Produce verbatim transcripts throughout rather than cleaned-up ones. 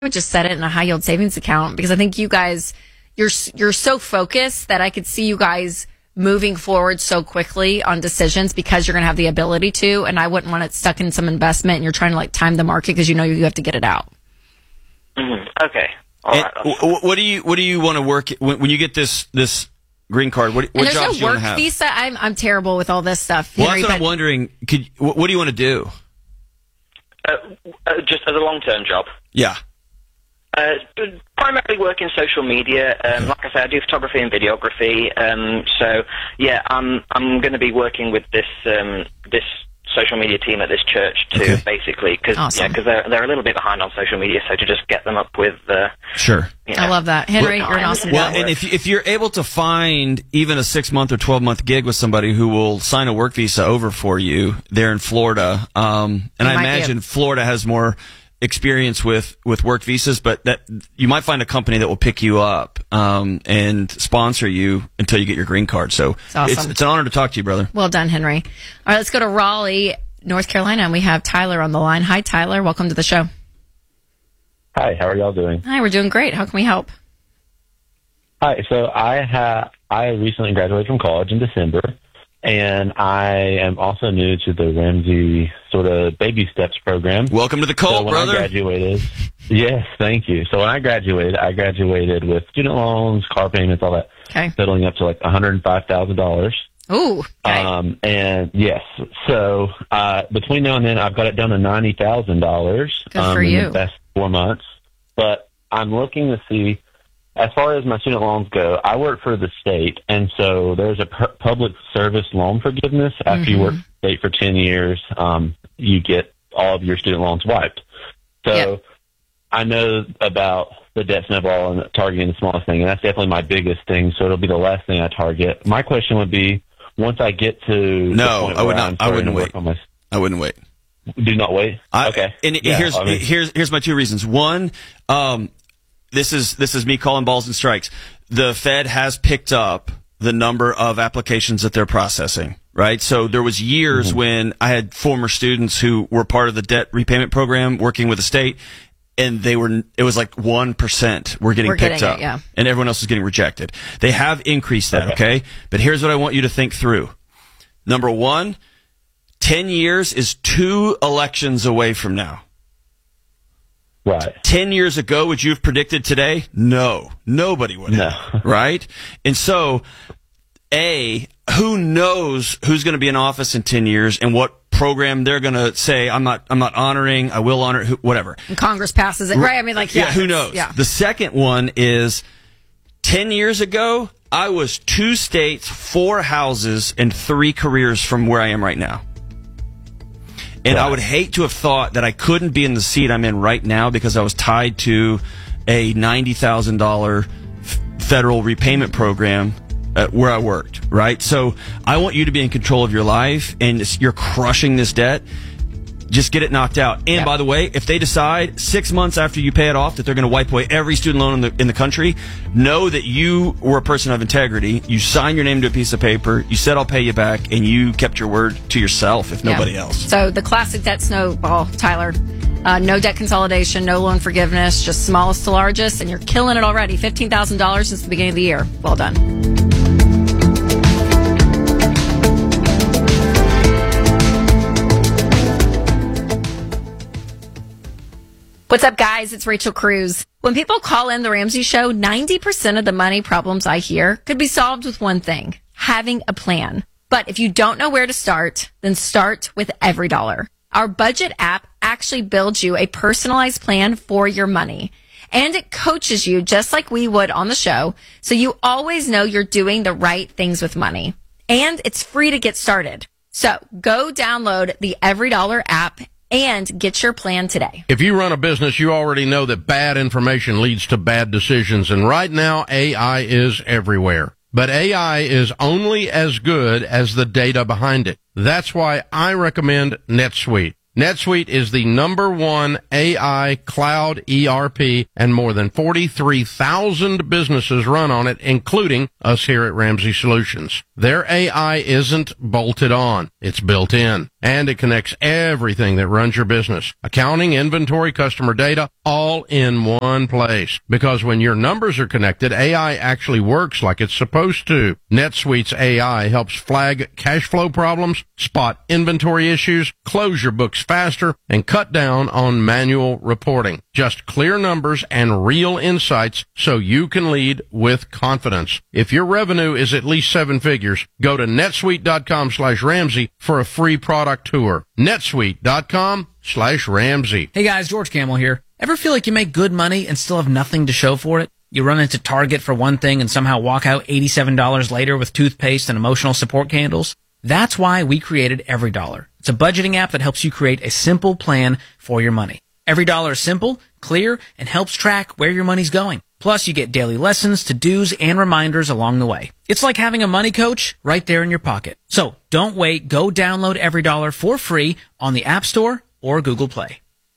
would just set it in a high yield savings account because I think you guys, you're you're so focused that I could see you guys moving forward so quickly on decisions because you're going to have the ability to, and I wouldn't want it stuck in some investment and you're trying to like time the market because you know you have to get it out. Mm-hmm. Okay. All and right. w- what do you what do you want to work when, when you get this this green card? What, what and jobs there's do no you want work to have? visa. I'm I'm terrible with all this stuff. Well, Henry, that's what I'm but- wondering. Could what, what do you want to do? Uh, uh, just as a long-term job. Yeah. Uh, primarily work in social media. Um, like I said, I do photography and videography. Um, so yeah, I'm I'm going to be working with this um, this social media team at this church too, Okay. basically, because Awesome. yeah, because they're they're a little bit behind on social media. So to just get them up with, uh, Sure. you know, I love that. Henry, Well, you're an awesome Well, guy. and if if you're able to find even a six month or twelve month gig with somebody who will sign a work visa over for you there in Florida, um, and You I might be imagine a- Florida has more experience with with work visas, but that you might find a company that will pick you up um, and sponsor you until you get your green card. So It's awesome. it's, it's an honor to talk to you, brother. Well done, Henry. All right, let's go to Raleigh, North Carolina, and we have Tyler on the line. Hi, Tyler. Welcome to the show. Hi, how are y'all doing? Hi, we're doing great. How can we help? Hi, so I ha I recently graduated from college in December, and I am also new to the Ramsey sort of baby steps program. Welcome to the So cult, when brother. I graduated, yes, thank you. So when I graduated, I graduated with student loans, car payments, all that, Okay. settling up to like one hundred five thousand dollars. Ooh. Okay. Um, and yes, so uh, between now and then, I've got it down to ninety thousand dollars. Good um, for in you. the past four months. But I'm looking to see, as far as my student loans go, I work for the state, and so there's a pu- public service loan forgiveness. After you work for the state for ten years, um, you get all of your student loans wiped. So Yep. I know about the debt snowball and targeting the smallest thing, and that's definitely my biggest thing, so it'll be the last thing I target. My question would be, once I get to the No, point I would where not- I'm I wouldn't starting to work wait. on my, I wouldn't wait. do not wait? I, okay. And Yeah, here's I mean- here's here's my two reasons. One, um, this is this is me calling balls and strikes. The Fed has picked up the number of applications that they're processing. Right. So there was years Mm-hmm. when I had former students who were part of the debt repayment program working with the state, and they were it was like one percent were getting We're picked getting up, it, yeah. and everyone else was getting rejected. They have increased that. Okay, but here's what I want you to think through. Number one. Ten years is two elections away from now. Right. Ten years ago, would you have predicted today? No. Nobody would have. No. Right? And so, A, who knows who's going to be in office in ten years and what program they're going to say, I'm not, I'm not honoring, I will honor, who- whatever. And Congress passes it, right? I mean, like, yeah. who knows? Yeah. The second one is ten years ago, I was two states, four houses, and three careers from where I am right now. And I would hate to have thought that I couldn't be in the seat I'm in right now because I was tied to a ninety thousand dollars f- federal repayment program uh, where I worked, right? So I want you to be in control of your life, and it's- you're crushing this debt. Just get it knocked out. And Yeah. by the way, if they decide six months after you pay it off that they're going to wipe away every student loan in the, in the country, know that you were a person of integrity. You signed your name to a piece of paper. You said, I'll pay you back. And you kept your word to yourself, if Yeah. nobody else. So the classic debt snowball, Tyler. Uh, no debt consolidation, no loan forgiveness, just smallest to largest, and you're killing it already. fifteen thousand dollars since the beginning of the year. Well done. What's up, guys? It's Rachel Cruz. When people call in the Ramsey Show, ninety percent of the money problems I hear could be solved with one thing, having a plan. But if you don't know where to start, then start with EveryDollar. Our budget app actually builds you a personalized plan for your money. And it coaches you just like we would on the show, so you always know you're doing the right things with money. And it's free to get started. So go download the EveryDollar app and get your plan today. If you run a business, you already know that bad information leads to bad decisions. And right now, A I is everywhere. But A I is only as good as the data behind it. That's why I recommend NetSuite. NetSuite is the number one A I cloud E R P, and more than forty-three thousand businesses run on it, including us here at Ramsey Solutions. Their A I isn't bolted on. It's built in. And it connects everything that runs your business. Accounting, inventory, customer data, all in one place. Because when your numbers are connected, A I actually works like it's supposed to. NetSuite's A I helps flag cash flow problems, spot inventory issues, close your books faster, and cut down on manual reporting. Just clear numbers and real insights so you can lead with confidence. If your revenue is at least seven figures, go to netsuite.com slash Ramsey for a free product tour. netsuite.com slash Ramsey. Hey guys, George Camel here. Ever feel like you make good money and still have nothing to show for it? You run into Target for one thing and somehow walk out eighty-seven dollars later with toothpaste and emotional support candles? That's why we created EveryDollar. It's a budgeting app that helps you create a simple plan for your money. EveryDollar is simple, clear, and helps track where your money's going. Plus, you get daily lessons, to-dos, and reminders along the way. It's like having a money coach right there in your pocket. So don't wait. Go download EveryDollar for free on the App Store or Google Play.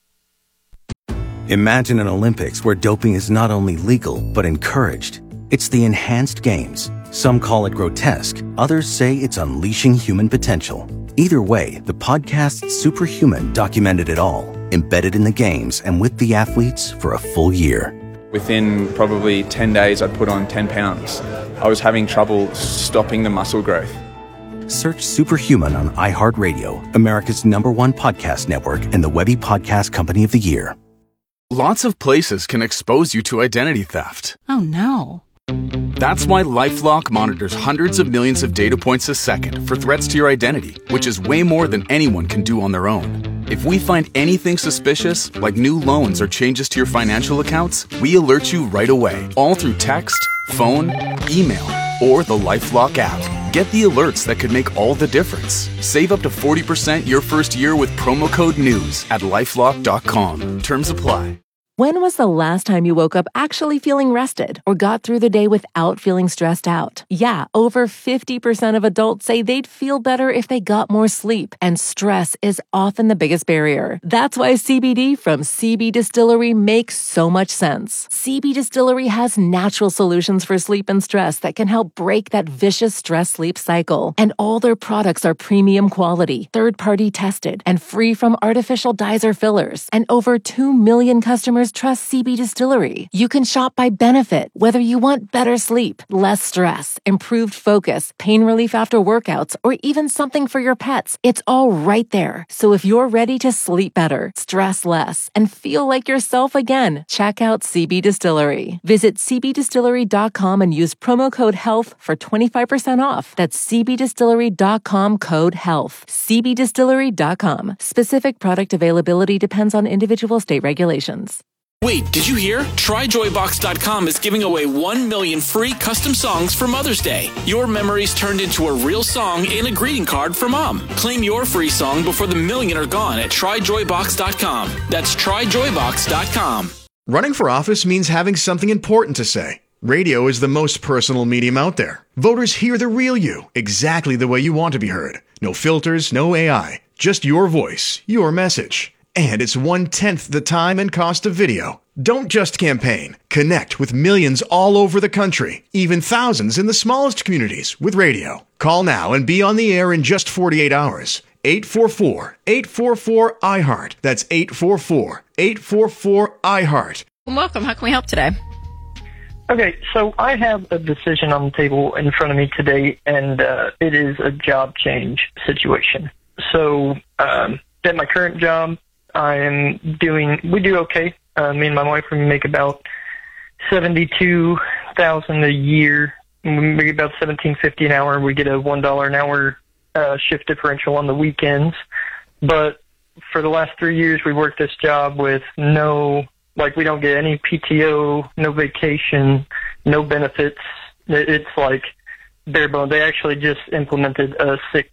Imagine an Olympics where doping is not only legal, but encouraged. It's the Enhanced Games. Some call it grotesque. Others say it's unleashing human potential. Either way, the podcast Superhuman documented it all, embedded in the games and with the athletes for a full year. Within probably ten days, I'd put on ten pounds. I was having trouble stopping the muscle growth. Search Superhuman on iHeartRadio, America's number one podcast network and the Webby Podcast Company of the Year. Lots of places can expose you to identity theft. Oh, no. That's why LifeLock monitors hundreds of millions of data points a second for threats to your identity, which is way more than anyone can do on their own. If we find anything suspicious, like new loans or changes to your financial accounts, we alert you right away, all through text, phone, email, or the LifeLock app. Get the alerts that could make all the difference. Save up to forty percent your first year with promo code NEWS at lifelock dot com. Terms apply. When was the last time you woke up actually feeling rested or got through the day without feeling stressed out? Yeah, over fifty percent of adults say they'd feel better if they got more sleep, and stress is often the biggest barrier. That's why C B D from C B Distillery makes so much sense. C B Distillery has natural solutions for sleep and stress that can help break that vicious stress-sleep cycle. And all their products are premium quality, third-party tested, and free from artificial dyes or fillers. And over two million customers trust C B Distillery. You can shop by benefit, whether you want better sleep, less stress, improved focus, pain relief after workouts, or even something for your pets. It's all right there. So if you're ready to sleep better, stress less, and feel like yourself again, check out C B Distillery. Visit c b distillery dot com and use promo code HEALTH for twenty-five percent off. That's c b distillery dot com code HEALTH. c b distillery dot com. Specific product availability depends on individual state regulations. Wait, did you hear? try joy box dot com is giving away one million free custom songs for Mother's Day. Your memories turned into a real song and a greeting card for Mom. Claim your free song before the million are gone at try joy box dot com. That's try joy box dot com. Running for office means having something important to say. Radio is the most personal medium out there. Voters hear the real you, exactly the way you want to be heard. No filters, no A I, just your voice, your message. And it's one-tenth the time and cost of video. Don't just campaign. Connect with millions all over the country, even thousands in the smallest communities with radio. Call now and be on the air in just forty-eight hours. eight four four, eight four four, I heart. That's eight four four, eight four four, I heart. Welcome. How can we help today? Okay, so I have a decision on the table in front of me today, and uh, it is a job change situation. So um, at my current job, I am doing, we do okay. Uh, me and my wife, we make about seventy-two thousand dollars a year. We make about seventeen fifty an hour. We get a one dollar an hour uh, shift differential on the weekends. But for the last three years, we worked this job with no, like we don't get any P T O, no vacation, no benefits. It's like bare bones. They actually just implemented a sick,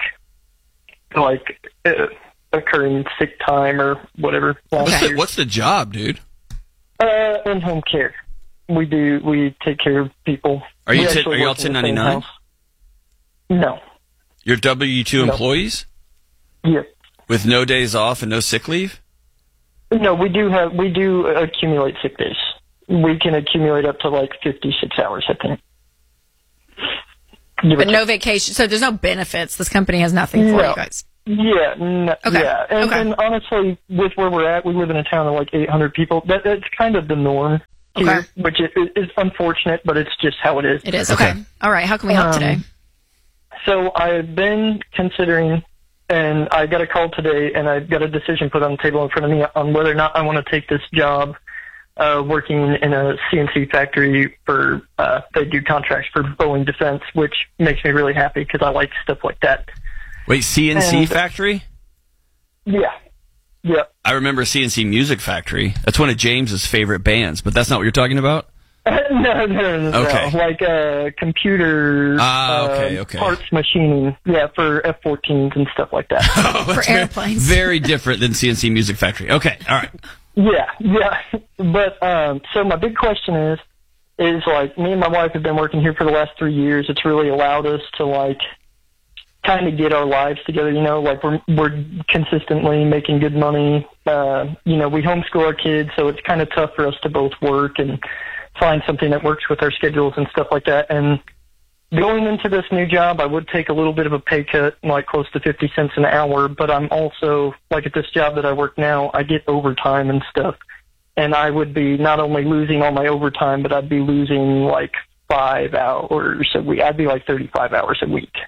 like, uh, occurring sick time or whatever. What's the, what's the job, dude? Uh, in home care. We do, we take care of people. Are you, t- are you all ten ninety-nine? No. You're W two no. employees? Yep. With no days off and no sick leave? No, we do have, we do accumulate sick days. We can accumulate up to like fifty-six hours, I think. But no vacation, so there's no benefits. This company has nothing for no. you guys. Yeah, n- Okay. yeah, and, Okay. and honestly, with where we're at, we live in a town of like eight hundred people. That that's kind of the norm here, Okay. which is, is unfortunate, but it's just how it is. It is. Okay. All right. How can we help Um, today? So I've been considering, and I got a call today, and I've got a decision put on the table in front of me on whether or not I want to take this job uh, working in a C N C factory for, uh, they do contracts for Boeing Defense, which makes me really happy because I like stuff like that. Wait, C N C And- Factory? Yeah. Yeah. I remember C N C Music Factory. That's one of James's favorite bands, but that's not what you're talking about? no, no, no, no. Okay. No. Like uh, computer Ah, okay, uh, okay. parts machining. Yeah, for F fourteens and stuff like that. For airplanes. Very different than C N C Music Factory. Okay, all right. Yeah, yeah. But um, so my big question is, is like me and my wife have been working here for the last three years. It's really allowed us to like kind of get our lives together. You know, like we're we're consistently making good money. Uh, you know, we homeschool our kids, so it's kind of tough for us to both work and find something that works with our schedules and stuff like that. And going into this new job, I would take a little bit of a pay cut, like close to fifty cents an hour, but I'm also, like at this job that I work now, I get overtime and stuff. And I would be not only losing all my overtime, but I'd be losing like five hours a week. I'd be like thirty-five hours a week.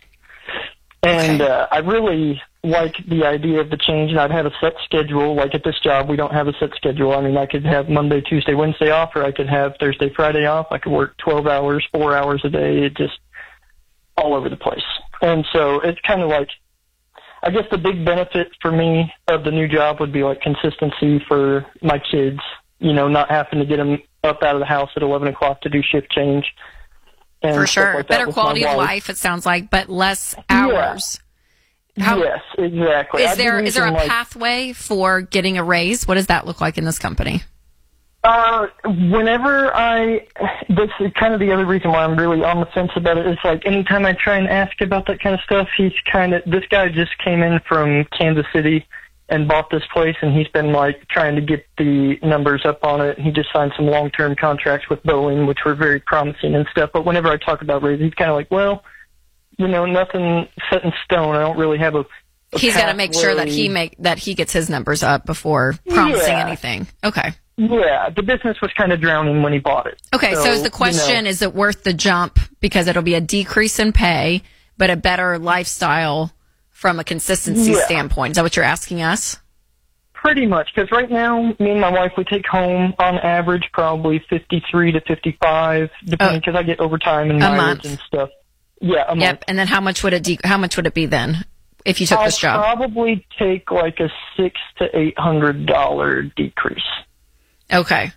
And uh, I really like the idea of the change, and I'd have a set schedule. Like at this job, we don't have a set schedule. I mean, I could have Monday, Tuesday, Wednesday off, or I could have Thursday, Friday off. I could work twelve hours, four hours a day. It just all over the place. And so it's kind of like, I guess the big benefit for me of the new job would be like consistency for my kids, you know, not having to get them up out of the house at eleven o'clock to do shift change. And For stuff sure. like that Better with my quality of wife. life, it sounds like, but less hours. How- yes, exactly. Is I'd be there is there a losing, like, pathway for getting a raise? What does that look like in this company? Uh, whenever I, this is kind of the other reason why I'm really on the fence about it. Is like anytime I try and ask about that kind of stuff, he's kind of, this guy just came in from Kansas City and bought this place, and he's been like trying to get the numbers up on it. He just signed some long-term contracts with Boeing, which were very promising and stuff. But whenever I talk about raises, he's kind of like, well, you know, nothing set in stone. I don't really have a, a He's got to make sure that he pathway. make that he gets his numbers up before promising Yeah. anything. Okay. Yeah, the business was kind of drowning when he bought it. Okay, so, is the question, you know, is it worth the jump because it'll be a decrease in pay, but a better lifestyle from a consistency Yeah. standpoint? Is that what you're asking us? pretty much, because right now, me and my wife, we take home on average probably fifty-three to fifty-five, depending, because I get overtime and A mileage month. and stuff. Yeah, a month. Yep. And then how much would it de- how much would it be then if you took I'll this job? probably take like a six to eight hundred dollar decrease. Okay.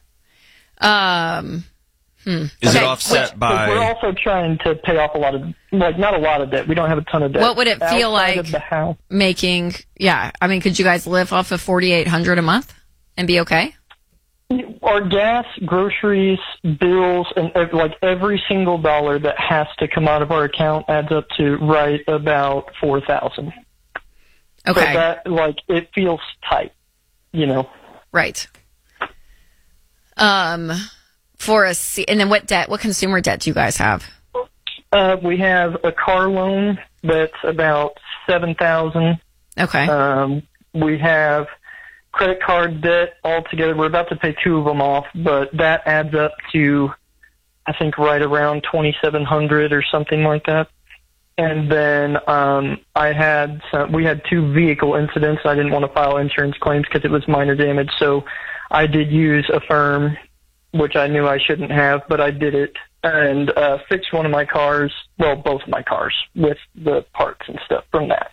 Um. Hmm. Is okay. it offset Because by? we're also trying to pay off a lot of, like, not a lot of debt. We don't have a ton of debt. What would it feel Outside like of the house. making? Yeah. I mean, could you guys live off of forty eight hundred a month and be okay? Our gas, groceries, bills, and ev- like every single dollar that has to come out of our account adds up to right about four thousand. Okay. So that, like, it feels tight, you know. Right. Um. For a C- and then what debt? What consumer debt do you guys have? Uh, we have a car loan that's about seven thousand. Okay. Um, we have credit card debt altogether. We're about to pay two of them off, but that adds up to, I think, right around twenty-seven hundred or something like that. And then um, I had some, we had two vehicle incidents. I didn't want to file insurance claims because it was minor damage, so I did use a firm, which I knew I shouldn't have, but I did it, and uh, fixed one of my cars, well, both of my cars, with the parts and stuff from that.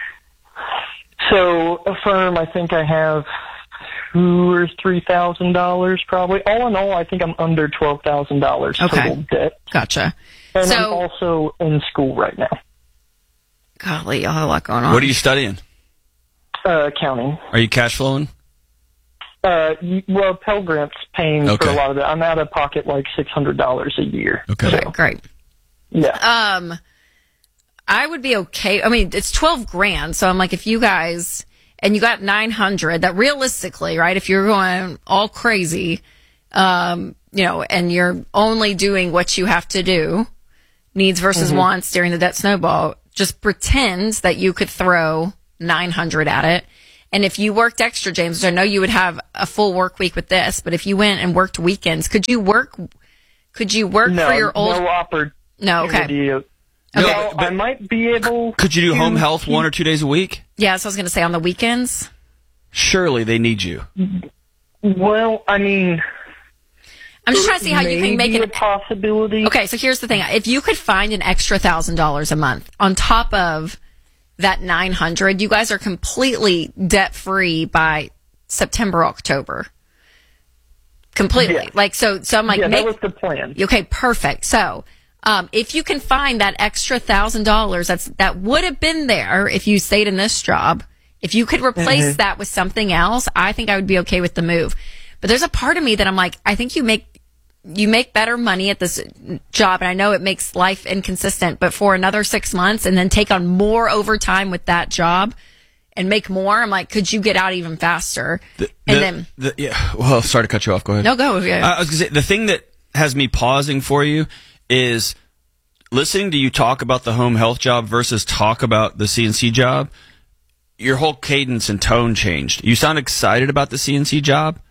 So a firm, I think I have two or three thousand dollars probably. All in all, I think I'm under twelve thousand dollars Okay. total debt. Gotcha. And So- I'm also in school right now, Golly, y'all have a lot going on. What are you studying? uh, accounting. Are you cash flowing? Uh, y- well, Pell Grant's paying for Okay. a lot of that. I'm out of pocket like six hundred dollars a year. Okay. Okay, great. Yeah. Um, I would be okay. I mean, it's twelve grand. So I'm like, if you guys, and you got nine hundred, that realistically, right? If you're going all crazy, um, you know, and you're only doing what you have to do, needs versus Mhm. wants during the debt snowball, just pretend that you could throw nine hundred at it. And if you worked extra, James, which I know you would have a full work week with this, but if you went and worked weekends, could you work, could you work no, for your old? No opportunity. No, okay. No, okay. I might be able. Could you do to home health one or two days a week? Yeah, so I was going to say on the weekends. Surely they need you. Well, I mean, I'm just trying to see how you can make it a possibility. Okay, so here's the thing: if you could find an extra thousand dollars a month on top of that nine hundred, you guys are completely debt free by September, October. Completely, yeah. like so. So I'm like, yeah, make, that was the plan. Okay, perfect. So. Um, if you can find that extra thousand dollars, that's that would have been there if you stayed in this job. If you could replace mm-hmm. that with something else, I think I would be okay with the move. But there's a part of me that I'm like, I think you make you make better money at this job, and I know it makes life inconsistent. But for another six months, and then take on more overtime with that job, and make more, I'm like, could you get out even faster? The, and the, then, the, yeah. Well, sorry to cut you off. Go ahead. No, go. Yeah. Uh, I was gonna say the thing that has me pausing for you is listening to you talk about the home health job versus talk about the C N C job. Your whole cadence and tone changed. You sound excited about the C N C job,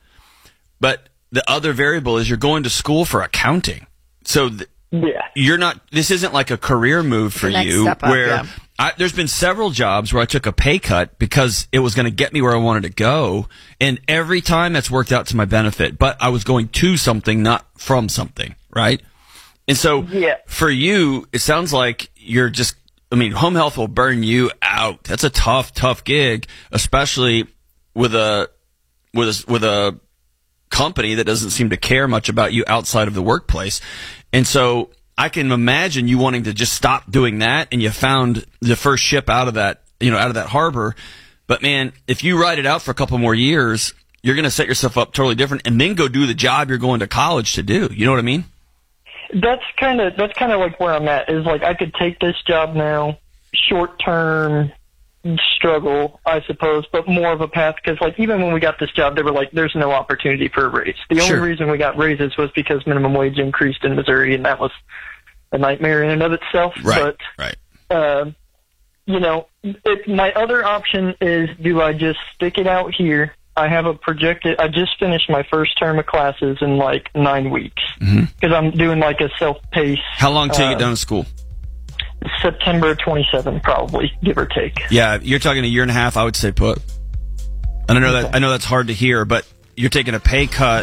but the other variable is you're going to school for accounting. So th- yeah. you're not, this isn't like a career move for you up, where yeah. I, there's been several jobs where I took a pay cut because it was going to get me where I wanted to go. And every time that's worked out to my benefit, but I was going to something, not from something, right? And so yeah. for you, it sounds like you're just, I mean, home health will burn you out. That's a tough, tough gig, especially with a, with a, with a company that doesn't seem to care much about you outside of the workplace. And so I can imagine you wanting to just stop doing that, and you found the first ship out of that, you know, out of that harbor. But man, if you ride it out for a couple more years, you're going to set yourself up totally different and then go do the job you're going to college to do. You know what I mean? That's kind of that's kind of like where I'm at. Is like I could take this job now, short term struggle, I suppose, but more of a path. Because like even when we got this job, they were like, "There's no opportunity for a raise." The Sure. only reason we got raises was because minimum wage increased in Missouri, and that was a nightmare in and of itself. Right. But right. uh, you know, it, my other option is: do I just stick it out here? I have a projected, I just finished my first term of classes in like nine weeks because Mm-hmm. I'm doing like a self-paced. How long till you uh, get done with school? September twenty-seventh, probably, give or take. Yeah, you're talking a year and a half. I would say put. And I know Okay. that I know that's hard to hear, but you're taking a pay cut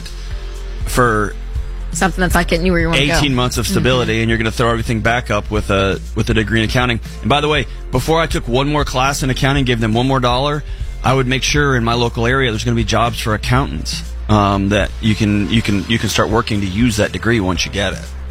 for something that's not getting you where you want to go. eighteen months of stability, mm-hmm. and you're going to throw everything back up with a with a degree in accounting. And by the way, before I took one more class in accounting, gave them one more dollar, I would make sure in my local area there's going to be jobs for accountants um, that you can you can you can start working to use that degree once you get it.